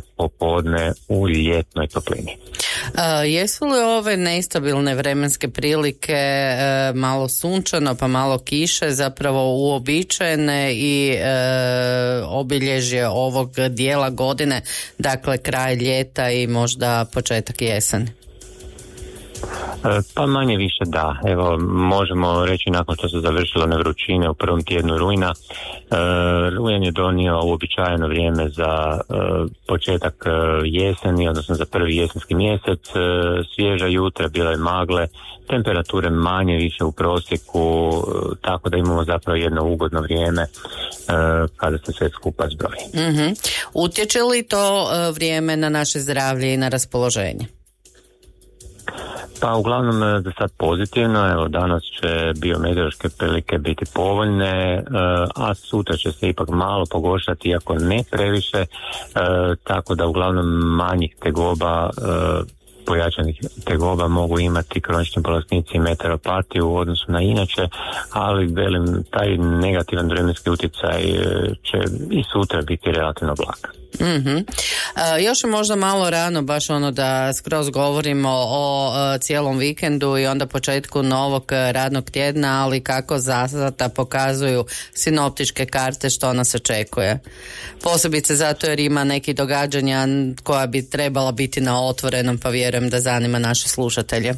popodne u ljetnoj toplini. Jesu li ove nestabilne vremenske prilike, malo sunčano pa malo kiše, zapravo uobičajene i obilježje ovog dijela godine, dakle kraj ljeta i možda početak jeseni? Pa manje više da. Evo, možemo reći nakon što su završile one vrućine u prvom tjednu rujna, rujan je donio uobičajeno vrijeme za početak jeseni, odnosno za prvi jesenski mjesec, svježa jutra, bilo je magle, temperature manje više u prosjeku, tako da imamo zapravo jedno ugodno vrijeme kada se sve skupa zbroji. Mm-hmm. Utječe li to vrijeme na naše zdravlje i na raspoloženje? Pa uglavnom za sad pozitivno, evo danas će biometeorološke prilike biti povoljne, a sutra će se ipak malo pogoršati, iako ne previše, tako da uglavnom manjih tegoba, pojačanih tegoba mogu imati kronični bolesnici i meteoropatiju u odnosu na inače, ali velim, taj negativan vremenski utjecaj će i sutra biti relativno blag. Mm-hmm. Još je možda malo rano baš da skroz govorimo o cijelom vikendu i onda početku novog radnog tjedna, ali kako zasada pokazuju sinoptičke karte što nas očekuje. Posebice zato jer ima neki događanja koja bi trebala biti na otvorenom, pa vjerujem da zanima naše slušatelje.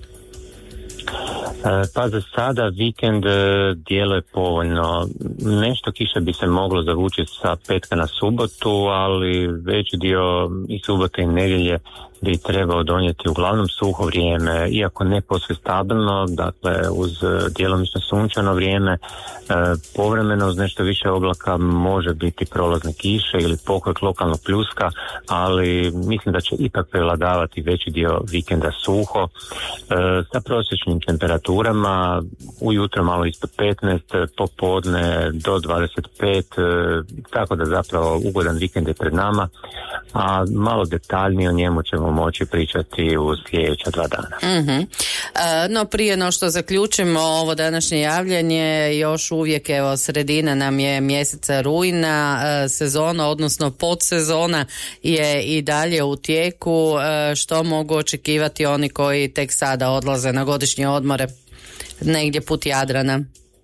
Pa za sada vikend djeluje povoljno. Nešto kiše bi se moglo zavući sa petka na subotu, ali veći dio i subote i nedjelje bi trebao donijeti uglavnom suho vrijeme, iako ne posve stabilno, dakle uz djelomično sunčano vrijeme, povremeno uz nešto više oblaka može biti prolazne kiše ili pokrek lokalnog pljuska, ali mislim da će ipak prevladavati veći dio vikenda suho, sa prosječnim temperaturama, ujutro malo ispod 15, popodne do 25, tako da zapravo ugodan vikend je pred nama, a malo detaljnije o njemu ćemo moći pričati u sljedeća 2 dana. Mm-hmm. No prije no što zaključimo ovo današnje javljanje, još uvijek evo sredina nam je mjeseca rujna, sezona odnosno podsezona je i dalje u tijeku. Što mogu očekivati oni koji tek sada odlaze na godišnje odmore negdje put Jadrana?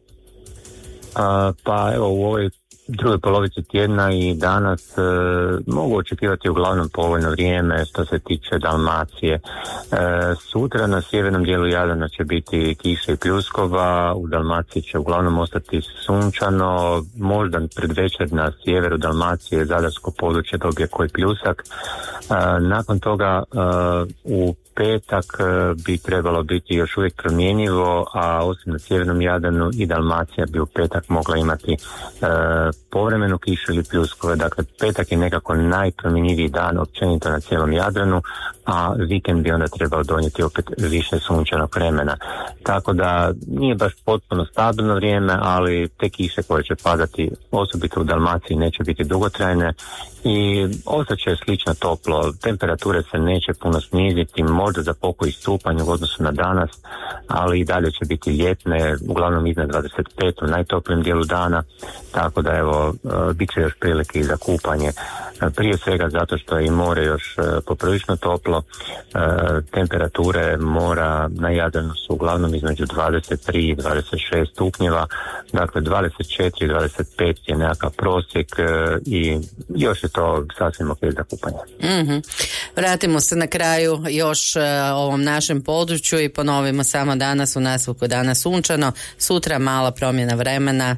Pa evo u ovoj drugoj polovici tjedna i danas mogu očekivati uglavnom povoljno vrijeme što se tiče Dalmacije. Sutra na sjevernom dijelu Jadrana će biti kiša i pljuskova, u Dalmaciji će uglavnom ostati sunčano, možda predvečer na sjeveru Dalmacije zadarsko područje dobije koji pljusak. Nakon toga u petak bi trebalo biti još uvijek promjenjivo, a osim na sjevernom Jadranu i Dalmacija bi u petak mogla imati povremenu kišu ili pljuskove. Dakle, petak je nekako najpromjenjiviji dan općenito na cijelom Jadranu, a vikend bi onda trebao donijeti opet više sunčanog vremena. Tako da nije baš potpuno stabilno vrijeme, ali te kiše koje će padati osobito u Dalmaciji neće biti dugotrajne i ostaće slično toplo. Temperature se neće puno sniziti, možda za pokoji stupanj u odnosu na danas, ali i dalje će biti ljetne, uglavnom iznad 25 u najtoplijem dijelu dana, tako da evo, bit će još prilike i za kupanje. Prije svega zato što je i more još poprilično toplo, temperature mora na Jadranu su uglavnom između 23 i 26 stupnjeva, dakle 24-25 je nekakav prosjek i još je to sasvim ok za kupanje. Mm-hmm. Vratimo se na kraju još ovom našem području i ponovimo samo danas u nastavku dana sunčano, sutra mala promjena vremena.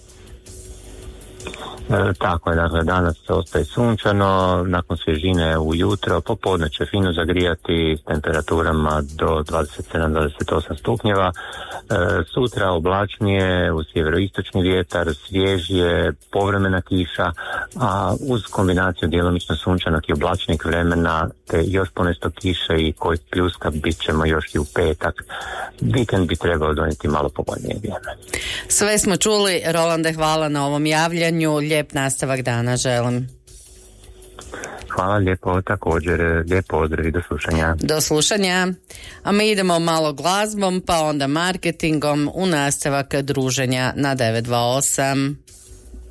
Tako je, dakle danas ostaje sunčano, nakon svježine ujutro, popodne će fino zagrijati s temperaturama do 27-28 stupnjeva, sutra oblačnije, u sjeveroistočni vjetar, svježije, povremena kiša, a uz kombinaciju djelomično sunčanog i oblačnih vremena te još ponesto kiše i koji pljuska bit ćemo još i u petak. Vikend bi trebao donijeti malo povoljnije vrijeme. Sve smo čuli, Rolande, hvala na ovom javljanju, lijep nastavak dana želim. Hvala lijepo, također lijep pozdrav i do slušanja. Do slušanja. A mi idemo malo glazbom pa onda marketingom u nastavak druženja na 928.